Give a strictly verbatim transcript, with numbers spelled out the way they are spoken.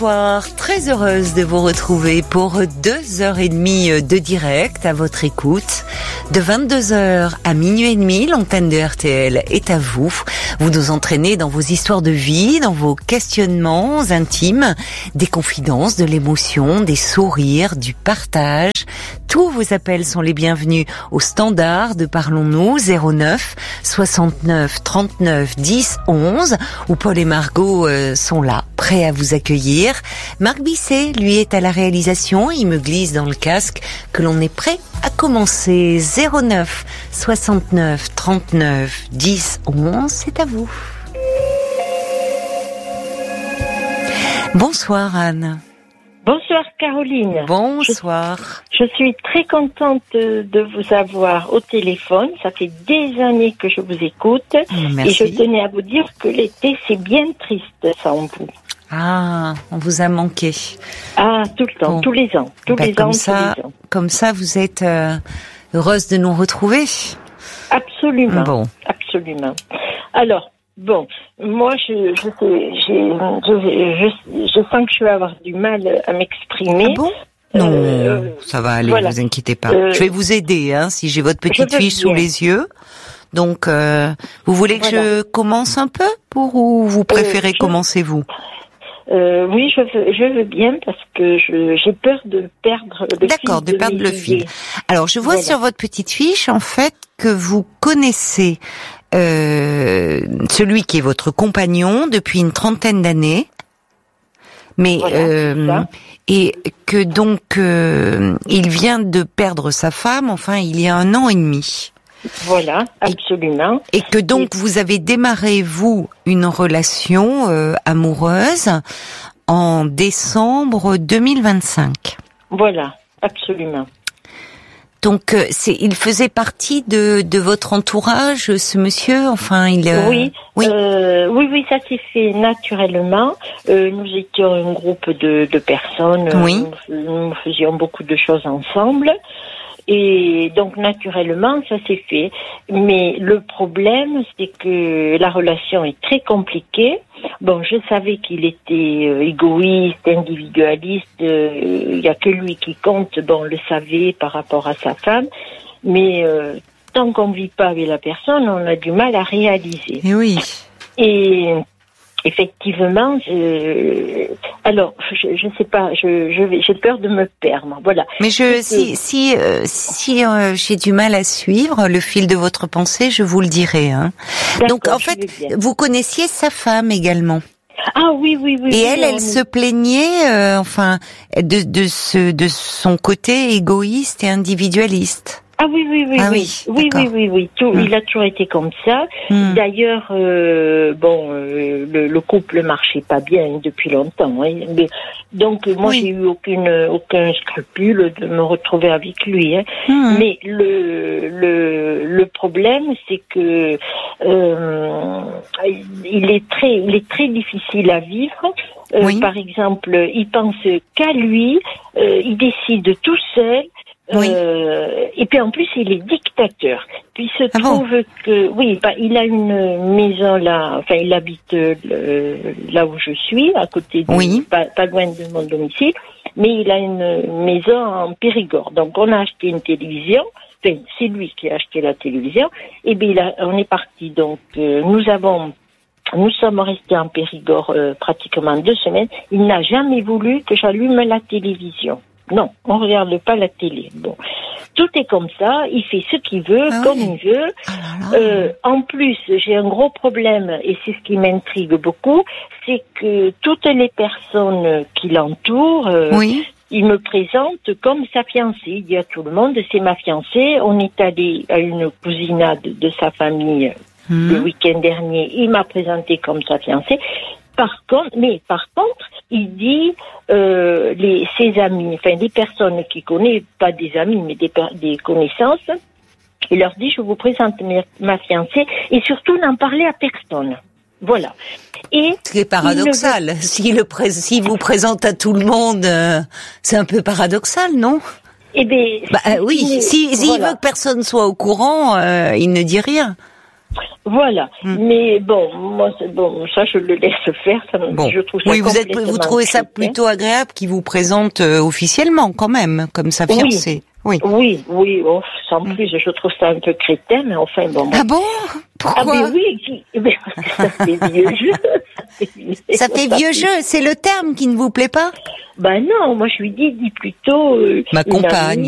Bonsoir, très heureuse de vous retrouver pour deux heures et demie de direct à votre écoute. De vingt-deux heures à minuit et demi, l'antenne de R T L est à vous. Vous nous entraînez dans vos histoires de vie, dans vos questionnements intimes, des confidences, de l'émotion, des sourires, du partage. Tous vos appels sont les bienvenus au standard de Parlons-nous, zéro neuf soixante-neuf trente-neuf dix onze, où Paul et Margot euh, sont là, prêts à vous accueillir. Marc Bisset, lui, est à la réalisation. Il me glisse dans le casque que l'on est prêt à commencer. Zéro neuf soixante-neuf trente-neuf dix onze, c'est à vous. Bonsoir Anne. Bonsoir Caroline. Bonsoir. Je, je suis très contente de vous avoir au téléphone. Ça fait des années que je vous écoute. Merci. Et je tenais à vous dire que l'été, c'est bien triste sans vous. Ah, on vous a manqué. Ah, tout le temps, bon. tous les ans. Tous ben, les comme ans, ça, tous les ans. Comme ça, vous êtes euh, heureuse de nous retrouver. Absolument. Bon. Absolument. Alors, bon, moi, je, je, je, je, je, je sens que je vais avoir du mal à m'exprimer. Ah bon? Non, euh, ça va aller, voilà. vous inquiétez pas. Euh, je vais vous aider, hein, si j'ai votre petite fiche sous les yeux. Donc, euh, vous voulez que voilà. je commence un peu pour ou vous préférez euh, je... commencer vous? Euh, oui, je veux, je veux bien parce que je, j'ai peur de perdre le D'accord, fil. de, de perdre le fil. Idées. Alors, je vois voilà. sur votre petite fiche, en fait, que vous connaissez euh, celui qui est votre compagnon depuis une trentaine d'années, mais voilà, euh, et que donc euh, il vient de perdre sa femme. Enfin, il y a un an et demi. Voilà, absolument. Et, et que donc et... vous avez démarré, vous, une relation euh, amoureuse en décembre deux mille vingt-cinq. Voilà, absolument. Donc, euh, c'est, il faisait partie de, de votre entourage, ce monsieur. Enfin, il. Euh... Oui, oui, euh, oui, oui, ça s'est fait naturellement. Euh, nous étions un groupe de, de personnes. Oui. Nous, nous faisions beaucoup de choses ensemble. Et donc, naturellement, ça s'est fait. Mais le problème, c'est que la relation est très compliquée. Bon, je savais qu'il était euh, égoïste, individualiste. Il euh, n'y a que lui qui compte. Bon, on le savait par rapport à sa femme. Mais euh, tant qu'on ne vit pas avec la personne, on a du mal à réaliser. Et oui. Et effectivement, je... alors je je sais pas, je je vais, j'ai peur de me perdre. Voilà. Mais je si si euh, si euh, j'ai du mal à suivre le fil de votre pensée, je vous le dirai. Hein. Donc en fait, vous connaissiez sa femme également. Ah oui oui oui. Et oui, elle, elle se plaignait, euh, enfin, de de ce de son côté égoïste et individualiste. Ah oui oui oui ah oui oui oui oui oui tout hum. Il a toujours été comme ça. Hum. D'ailleurs euh, bon euh, le, le couple marchait pas bien depuis longtemps. Hein, mais, donc moi oui. j'ai eu aucune aucun scrupule de me retrouver avec lui. Hein. Hum. Mais le le le problème c'est que euh, il est très il est très difficile à vivre. Euh, oui. Par exemple, il pense qu'à lui, euh, il décide tout seul. Oui. Euh, et puis en plus il est dictateur. Puis il se ah trouve bon que oui, bah, il a une maison là, enfin il habite euh, là où je suis, à côté de, oui. pas, pas loin de mon domicile, mais il a une maison en Périgord. Donc on a acheté une télévision. Enfin, c'est lui qui a acheté la télévision. Et bien il a, on est parti. Donc euh, nous avons Nous sommes restés en Périgord euh, pratiquement deux semaines. Il n'a jamais voulu que j'allume la télévision. Non, on regarde pas la télé. Bon, tout est comme ça. Il fait ce qu'il veut, ah comme oui. il veut. Ah là là. Euh, en plus, j'ai un gros problème et c'est ce qui m'intrigue beaucoup, c'est que toutes les personnes qui l'entourent, euh, oui. il me présente comme sa fiancée. Il dit à tout le monde, c'est ma fiancée. On est allé à une cousinade de sa famille mmh. le week-end dernier. Il m'a présenté comme sa fiancée. Par contre, mais par contre, il dit euh, les ses amis, enfin des personnes qu'il connaît, pas des amis, mais des, des connaissances, il leur dit je vous présente ma, ma fiancée et surtout n'en parlez à personne. Voilà. Et ce qui est paradoxal. Veut... Si le pré... si vous présente à tout le monde, euh, c'est un peu paradoxal, non? Eh ben, bah euh, oui. Si s'il si, si voilà. veut que personne soit au courant, euh, il ne dit rien. Voilà. Hum. Mais bon, moi, c'est bon, ça, je le laisse faire. Ça, bon. Je trouve ça oui, vous êtes, vous trouvez ça plutôt agréable qu'il vous présente euh, officiellement, quand même, comme sa fiancée. Oui. Oui, oui, oui. Oh, sans plus, je trouve ça un peu crétin, mais enfin, bon. Ah bon? Pourquoi? Ah, mais oui, mais ça fait vieux jeu. Ça fait, ça fait vieux jeu, c'est le terme qui ne vous plaît pas? Ben non, moi, je lui dis, dis plutôt, euh, ma compagne.